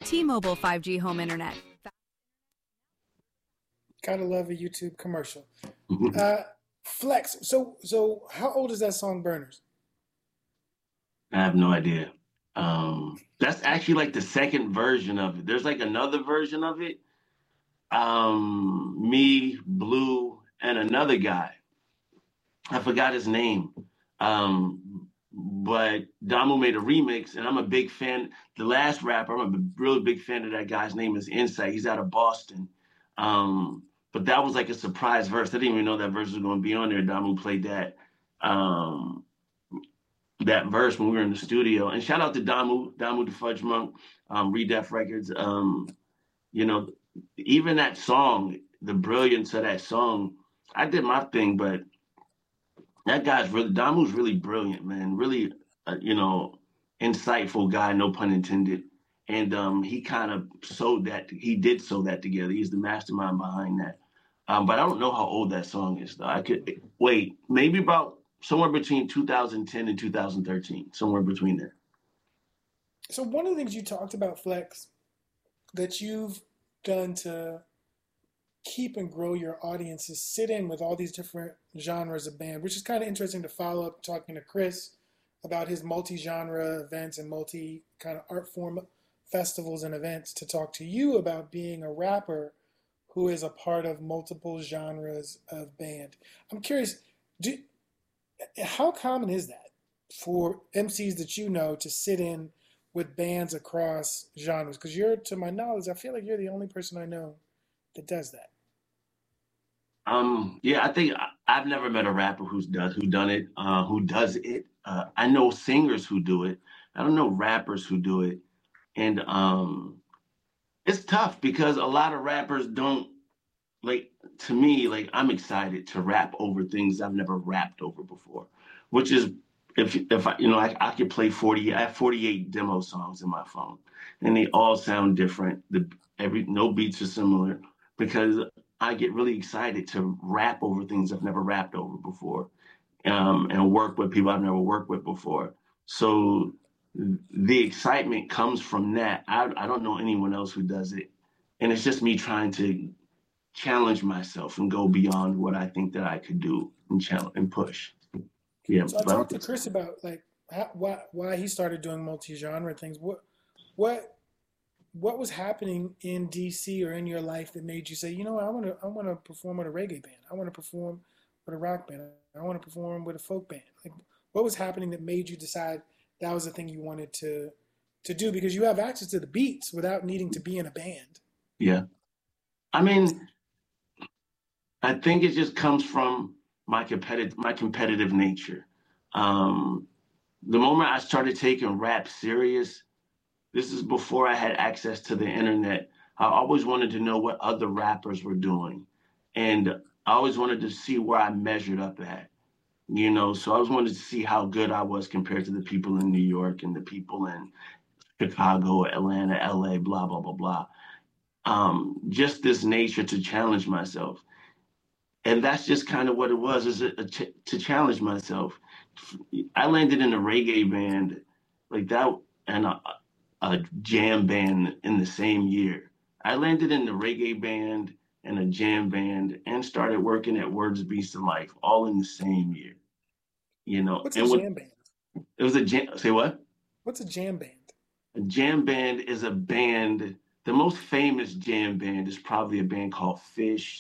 T-Mobile 5G home internet. Gotta love a YouTube commercial. Flex. So how old is that song, Burners? I have no idea. That's actually like the second version of it. There's like another version of it. Me, Blue, and another guy. I forgot his name. But Damu made a remix, and I'm a big fan. The last rapper, I'm a really big fan of that guy's name is Insight. He's out of Boston. But that was like a surprise verse. I didn't even know that verse was going to be on there. Damu played that verse when we were in the studio. And shout out to Damu the Fudge Monk, Redef Records. You know, even that song, the brilliance of that song, I did my thing, but that guy's really, Damu's really brilliant, man. Really, insightful guy, no pun intended. And he kind of sewed that together. He's the mastermind behind that. But I don't know how old that song is, though. I could wait, maybe about somewhere between 2010 and 2013, somewhere between there. So one of the things you talked about, Flex, that you've done to keep and grow your audience is sit in with all these different genres of band, which is kind of interesting to follow up talking to Chris about his multi-genre events and multi kind of art form festivals and events, to talk to you about being a rapper who is a part of multiple genres of band. I'm curious, how common is that for MCs that you know to sit in with bands across genres? Because to my knowledge, I feel like you're the only person I know that does that. Yeah, I think I've never met a rapper who does it. I know singers who do it. I don't know rappers who do it. And it's tough because a lot of rappers don't, like, to me, like, I'm excited to rap over things I've never rapped over before, which is if I could play 40, I have 48 demo songs in my phone and they all sound different. No beats are similar because I get really excited to rap over things I've never rapped over before, and work with people I've never worked with before. So the excitement comes from that. I don't know anyone else who does it. And it's just me trying to challenge myself and go beyond what I think that I could do and push. Yeah. So I talked to Chris about like why he started doing multi-genre things. What was happening in DC or in your life that made you say, you know what, I want to perform with a reggae band. I want to perform with a rock band. I want to perform with a folk band. Like, what was happening that made you decide that was the thing you wanted to do? Because you have access to the beats without needing to be in a band. Yeah. I mean, I think it just comes from my competitive nature. The moment I started taking rap serious, this is before I had access to the internet. I always wanted to know what other rappers were doing. And I always wanted to see where I measured up at, so I always wanted to see how good I was compared to the people in New York and the people in Chicago, Atlanta, LA, blah, blah, blah, blah. Just this nature to challenge myself. And that's just kind of what it was, to challenge myself. I landed in a reggae band like that and a jam band in the same year. I landed in the reggae band and a jam band and started working at Words, Beast, and Life all in the same year. What's a jam band? It was a jam. Say what? What's a jam band? A jam band is a band. The most famous jam band is probably a band called Fish.